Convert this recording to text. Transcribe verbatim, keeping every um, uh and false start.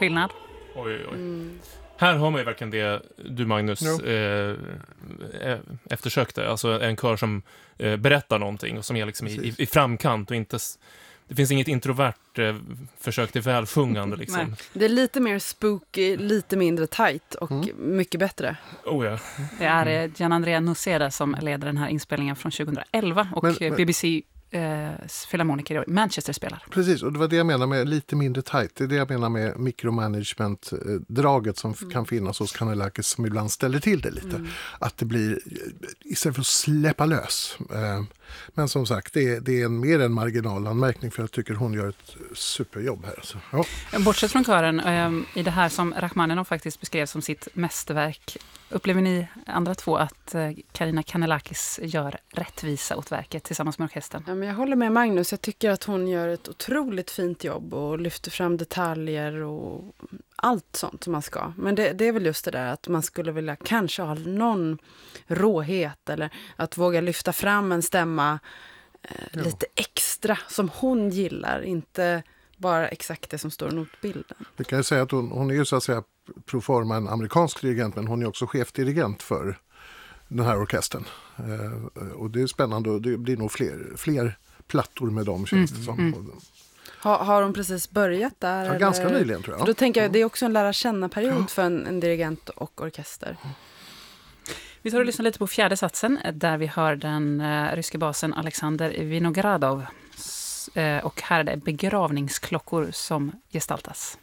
skillnad. Oj, oj, oj. Mm. Här har man ju verkligen det du, Magnus, eh, eftersökte. Alltså en kör som eh, berättar någonting och som är liksom i, i framkant och inte... Det finns inget introvert eh, försök till välsjungande liksom. Nej. Det är lite mer spooky, lite mindre tight och mm. mycket bättre. Oh ja. Det är eh, Gianandrea Noceda som leder den här inspelningen från tjugohundraelva och men, men, B B C eh, filharmoniker i Manchester spelar. Precis, och det var det jag menar med lite mindre tight. Det är det jag menar med micromanagement-draget som mm. kan finnas hos Kanellakis som ibland ställer till det lite. Mm. Att det blir, istället för att släppa lös. Eh, men som sagt, det är, det är en, mer en marginalanmärkning för jag tycker hon gör ett superjobb här. Alltså. Ja. Bortsett från kören, eh, i det här som Rachmaninov faktiskt beskrev som sitt mästerverk, upplever ni andra två att eh, Karina Kanellakis gör rättvisa åt verket tillsammans med orkestern? Ja, men jag håller med Magnus. Jag tycker att hon gör ett otroligt fint jobb och lyfter fram detaljer och allt sånt som man ska. Men det, det är väl just det där att man skulle vilja kanske ha någon råhet eller att våga lyfta fram en stämma eh, lite extra som hon gillar, inte bara exakt det som står i notbilden. Vi kan ju säga att hon, hon är ju så att säga proforma en amerikansk dirigent, men hon är också chefdirigent för den här orkestern. Eh, och det är spännande och det blir nog fler, fler plattor med dem, känns det som. Mm. Har, har hon precis börjat där? Ja, ganska eller? nyligen tror jag. För då tänker jag, det är också en lära känna-period ja. för en, en dirigent och orkester. Vi tar och lyssnar lite på fjärde satsen där vi hör den uh, ryske basen Alexander Vinogradov. S- uh, och här är det begravningsklockor som gestaltas.